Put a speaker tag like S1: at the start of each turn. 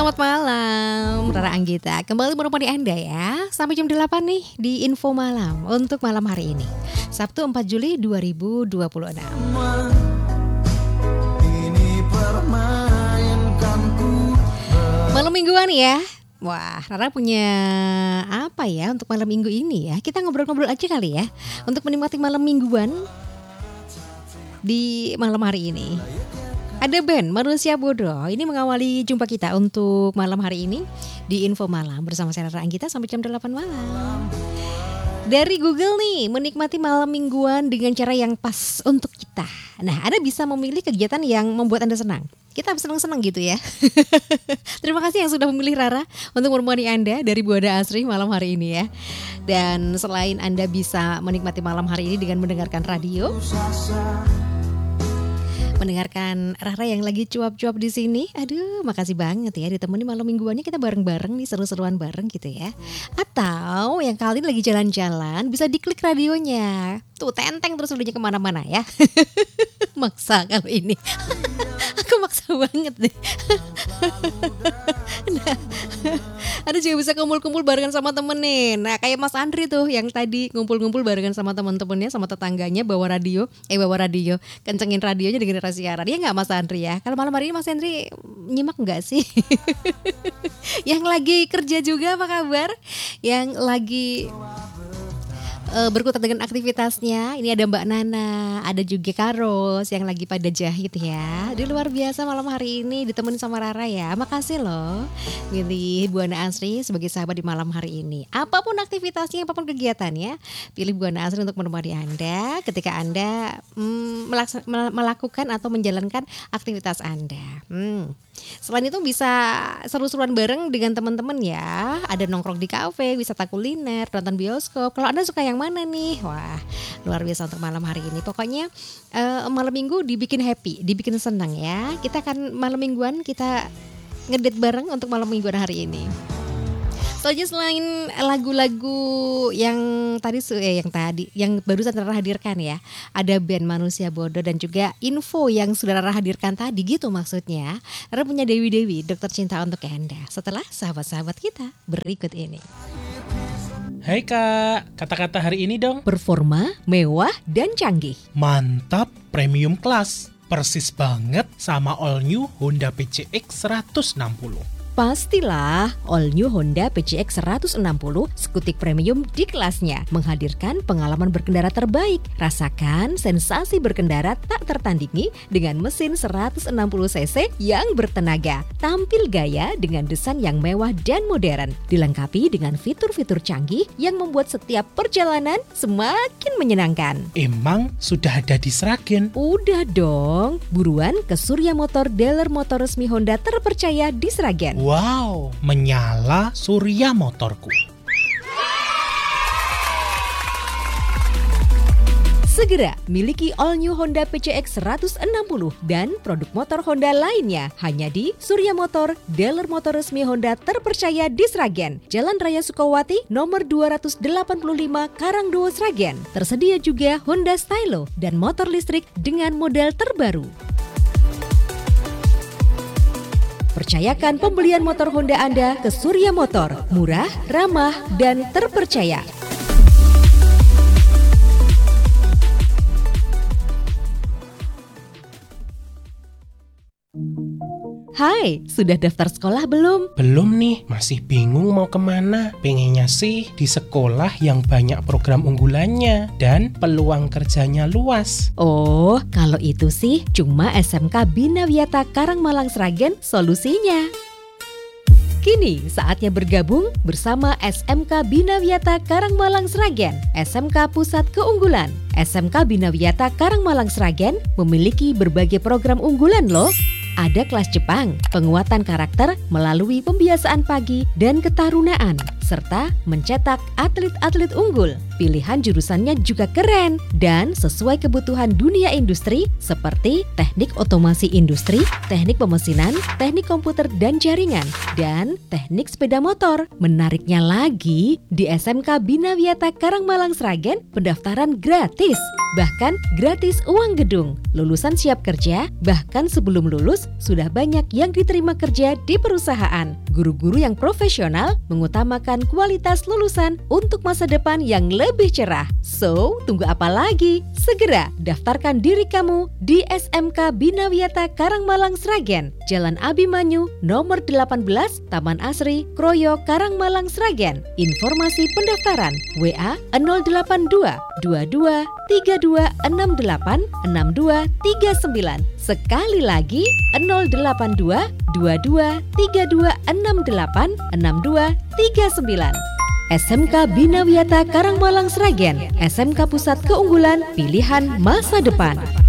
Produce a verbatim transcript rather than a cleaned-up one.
S1: Selamat malam, Rara Anggita. Kembali menemani Anda ya, sampai jam delapan nih di Info Malam untuk malam hari ini, Sabtu empat Juli dua ribu dua puluh enam. Malam mingguan ya. Wah, Rara punya apa ya untuk malam minggu ini ya? Kita ngobrol-ngobrol aja kali ya, untuk menikmati malam mingguan di malam hari ini. Ada band Manusia Bodoh, ini mengawali jumpa kita untuk malam hari ini di Info Malam bersama saya Rara Anggita sampai jam delapan malam. Dari Google nih, menikmati malam mingguan dengan cara yang pas untuk kita. Nah, Anda bisa memilih kegiatan yang membuat Anda senang. Kita senang-senang gitu ya. Terima kasih yang sudah memilih Rara untuk menemani Anda dari Buana Asri malam hari ini ya. Dan selain Anda bisa menikmati malam hari ini dengan mendengarkan radio, mendengarkan Rara yang lagi cuap-cuap di sini. Aduh, makasih banget ya ditemani malam mingguannya, kita bareng-bareng nih, seru-seruan bareng gitu ya. Atau yang kali ini lagi jalan-jalan, bisa diklik radionya. Tuh, tenteng terus radionya kemana-mana ya. Maksa kalau ini. Aku maksa banget deh. Nah, ada juga bisa kumpul-kumpul barengan sama temen nih. Nah, kayak Mas Andri tuh yang tadi ngumpul-ngumpul barengan sama temen-temennya, sama tetangganya, bawa radio, eh bawa radio, kencengin radionya dengerin siaran. Dia nggak Mas Andri ya? Kalau malam hari ini Mas Andri nyimak nggak sih? Yang lagi kerja juga apa kabar? Yang lagi Uh, berkutat dengan aktivitasnya. Ini ada Mbak Nana, ada juga Karos yang lagi pada jahit ya. Di luar biasa malam hari ini ditemenin sama Rara ya. Makasih loh pilih Buana Asri sebagai sahabat di malam hari ini. Apapun aktivitasnya, apapun kegiatannya, pilih Buana Asri untuk menemani Anda ketika Anda mm, melaks- melakukan atau menjalankan aktivitas Anda. Hmm. Selain itu bisa seru-seruan bareng dengan teman-teman ya. Ada nongkrong di kafe, wisata kuliner, nonton bioskop. Kalau Anda suka yang mana nih? Wah, luar biasa untuk malam hari ini. Pokoknya uh, malam minggu dibikin happy, dibikin senang ya. Kita akan malam mingguan kita ngedate bareng untuk malam mingguan hari ini. Soalnya selain lagu-lagu yang tadi eh, yang tadi yang barusan Rara hadirkan ya, ada band Manusia Bodoh dan juga info yang sudah Rara hadirkan tadi gitu maksudnya. Rara punya Dewi-Dewi, dokter cinta untuk Anda. Setelah sahabat-sahabat kita berikut ini.
S2: Hai Kak, kata-kata hari ini dong.
S1: Performa, mewah, dan canggih.
S2: Mantap, premium class. Persis banget sama all new Honda P C X seratus enam puluh.
S1: Pastilah, all new Honda P C X seratus enam puluh skutik premium di kelasnya, menghadirkan pengalaman berkendara terbaik. Rasakan sensasi berkendara tak tertandingi dengan mesin seratus enam puluh cc yang bertenaga. Tampil gaya dengan desain yang mewah dan modern, dilengkapi dengan fitur-fitur canggih yang membuat setiap perjalanan semakin menyenangkan.
S2: Emang sudah ada di Sragen?
S1: Udah dong, buruan ke Surya Motor, dealer motor resmi Honda terpercaya di Sragen.
S2: Wow, menyala Surya Motorku.
S1: Segera miliki all new Honda P C X seratus enam puluh dan produk motor Honda lainnya hanya di Surya Motor, dealer motor resmi Honda terpercaya di Sragen, Jalan Raya Sukawati, nomor dua ratus delapan puluh lima Karangdowo, Sragen. Tersedia juga Honda Stylo dan motor listrik dengan model terbaru. Percayakan pembelian motor Honda Anda ke Surya Motor, murah, ramah, dan terpercaya. Hai, sudah daftar sekolah belum?
S2: Belum nih, masih bingung mau kemana. Pengennya sih di sekolah yang banyak program unggulannya dan peluang kerjanya luas.
S1: Oh, kalau itu sih cuma S M K Bina Wiyata Karangmalang Sragen solusinya. Kini saatnya bergabung bersama S M K Bina Wiyata Karangmalang Sragen, S M K Pusat Keunggulan. S M K Bina Wiyata Karangmalang Sragen memiliki berbagai program unggulan loh. Ada kelas Jepang, penguatan karakter melalui pembiasaan pagi dan ketarunaan, serta mencetak atlet-atlet unggul. Pilihan jurusannya juga keren dan sesuai kebutuhan dunia industri seperti teknik otomasi industri, teknik pemesinan, teknik komputer dan jaringan, dan teknik sepeda motor. Menariknya lagi, di S M K Bina Wiyata Karangmalang Sragen pendaftaran gratis. Bahkan gratis uang gedung. Lulusan siap kerja, bahkan sebelum lulus sudah banyak yang diterima kerja di perusahaan. Guru-guru yang profesional mengutamakan kualitas lulusan untuk masa depan yang lebih cerah. So, tunggu apa lagi? Segera daftarkan diri kamu di S M K Bina Wiyata Karangmalang Sragen, Jalan Abimanyu, nomor delapan belas, Taman Asri, Kroyo, Karangmalang Sragen. Informasi pendaftaran W A nol delapan dua dua dua tiga dua enam delapan enam dua tiga sembilan. Sekali lagi nol delapan dua dua dua tiga dua enam delapan enam dua tiga sembilan. S M K Bina Wiyata Karangmalang Sragen, S M K Pusat Keunggulan Pilihan Masa Depan.